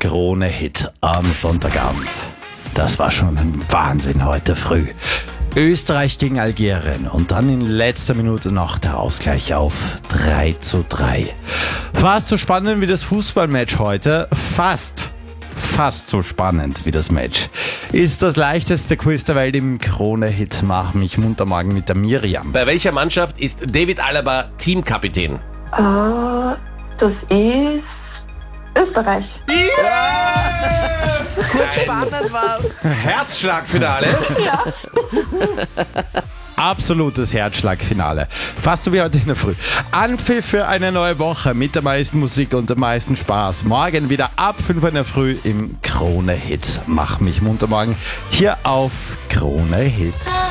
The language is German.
Krone-Hit am Sonntagabend. Das war schon ein Wahnsinn heute früh. Österreich gegen Algerien und dann in letzter Minute noch der Ausgleich auf 3:3. Fast so spannend wie das Fußballmatch heute. Fast so spannend wie das Match. Ist das leichteste Quiz der Welt im Krone-Hit Mach mich munter morgen mit der Miriam. Bei welcher Mannschaft ist David Alaba Teamkapitän? Das ist Österreich. Kurz spannend war's. Herzschlagfinale. Ja. Absolutes Herzschlagfinale. Fast so wie heute in der Früh. Anpfiff für eine neue Woche mit der meisten Musik und dem meisten Spaß. Morgen wieder ab 5 Uhr in der Früh im Krone-Hit. Mach mich munter morgen hier auf Krone-Hit.